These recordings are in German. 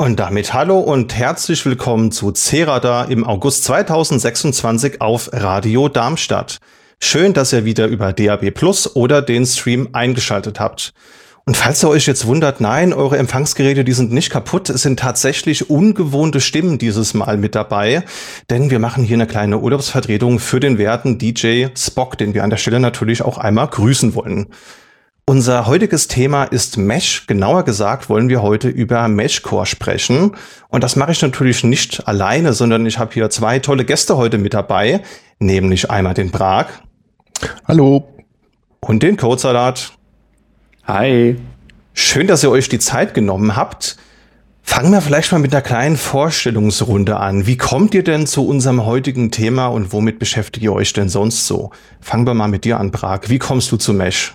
Und damit hallo und herzlich willkommen zu C-Radar im August 2026 auf Radio Darmstadt. Schön, dass ihr wieder über DAB+ oder den Stream eingeschaltet habt. Und falls ihr euch jetzt wundert, nein, eure Empfangsgeräte, die sind nicht kaputt, es sind tatsächlich ungewohnte Stimmen dieses Mal mit dabei, denn wir machen hier eine kleine Urlaubsvertretung für den werten DJ Spock, den wir an der Stelle natürlich auch einmal grüßen wollen. Unser heutiges Thema ist Mesh. Genauer gesagt wollen wir heute über Meshcore sprechen. Und das mache ich natürlich nicht alleine, sondern ich habe hier zwei tolle Gäste heute mit dabei, nämlich einmal den Prag. Hallo. Und den Codesalat. Hi. Schön, dass ihr euch die Zeit genommen habt. Fangen wir vielleicht mal mit einer kleinen Vorstellungsrunde an. Wie kommt ihr denn zu unserem heutigen Thema und womit beschäftigt ihr euch denn sonst so? Fangen wir mal mit dir an, Prag. Wie kommst du zu Mesh?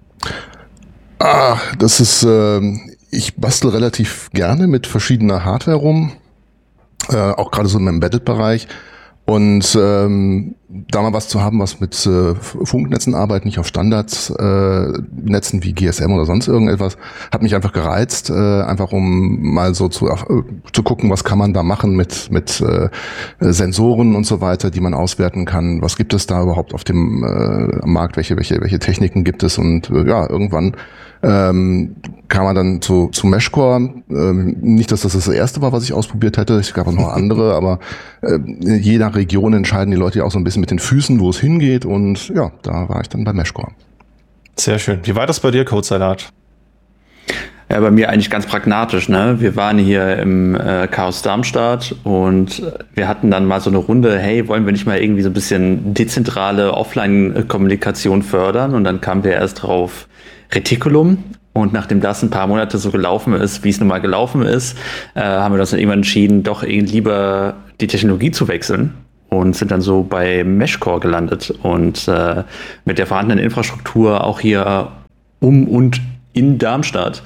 Das ist, ich bastel relativ gerne mit verschiedener Hardware rum, auch gerade so im Embedded-Bereich. Und da mal was zu haben, was mit Funknetzen arbeitet, nicht auf Standardnetzen wie GSM oder sonst irgendetwas, hat mich einfach gereizt, einfach um mal so zu gucken, was kann man da machen mit Sensoren und so weiter, die man auswerten kann. Was gibt es da überhaupt auf dem Markt? Welche Techniken gibt es? Und irgendwann kam man dann zu Meshcore. Nicht, dass das erste war, was ich ausprobiert hätte. Es gab auch noch andere, aber je nach Region entscheiden die Leute ja auch so ein bisschen mit den Füßen, wo es hingeht. Und ja, da war ich dann bei Meshcore. Sehr schön. Wie war das bei dir, Codesalat? Ja, bei mir eigentlich ganz pragmatisch, ne? Wir waren hier im Chaos Darmstadt und wir hatten dann mal so eine Runde, hey, wollen wir nicht mal irgendwie so ein bisschen dezentrale Offline-Kommunikation fördern? Und dann kamen wir erst drauf Reticulum. Und nachdem das ein paar Monate so gelaufen ist, wie es nun mal gelaufen ist, haben wir uns dann irgendwann entschieden, doch lieber die Technologie zu wechseln und sind dann so bei Meshcore gelandet. Und mit der vorhandenen Infrastruktur auch hier und in Darmstadt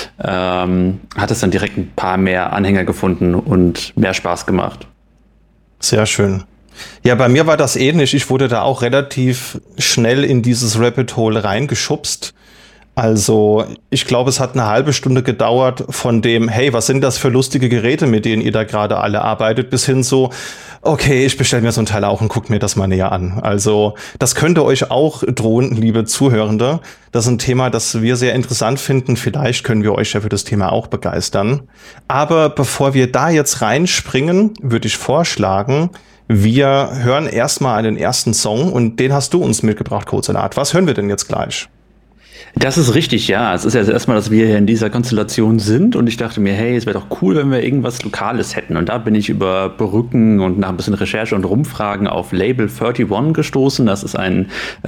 hat es dann direkt ein paar mehr Anhänger gefunden und mehr Spaß gemacht. Sehr schön. Ja, bei mir war das ähnlich. Ich wurde da auch relativ schnell in dieses Rabbit Hole reingeschubst. Also ich glaube, es hat eine halbe Stunde gedauert von dem, hey, was sind das für lustige Geräte, mit denen ihr da gerade alle arbeitet, bis hin so, okay, ich bestelle mir so ein Teil auch und guck mir das mal näher an. Also das könnte euch auch drohen, liebe Zuhörende. Das ist ein Thema, das wir sehr interessant finden. Vielleicht können wir euch ja für das Thema auch begeistern. Aber bevor wir da jetzt reinspringen, würde ich vorschlagen, wir hören erstmal einen ersten Song und den hast du uns mitgebracht, Codesalat. Was hören wir denn jetzt gleich? Das ist richtig, ja. Es ist ja das erste Mal, dass wir hier in dieser Konstellation sind und ich dachte mir, hey, es wäre doch cool, wenn wir irgendwas Lokales hätten. Und da bin ich über Brücken und nach ein bisschen Recherche und Rumfragen auf Label 31 gestoßen. Das ist ein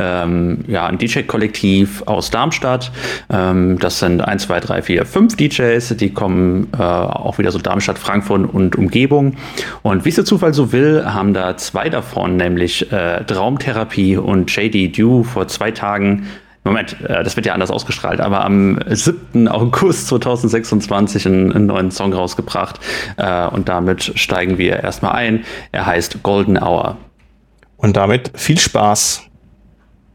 DJ-Kollektiv aus Darmstadt. Das sind 1, 2, 3, 4, 5 DJs. Die kommen auch wieder so Darmstadt, Frankfurt und Umgebung. Und wie es der Zufall so will, haben da zwei davon, nämlich Traumtherapie und JD Dew vor 2 Tagen. Moment, das wird ja anders ausgestrahlt, aber am 7. August 2026 einen neuen Song rausgebracht und damit steigen wir erstmal ein. Er heißt Golden Hour. Und damit viel Spaß.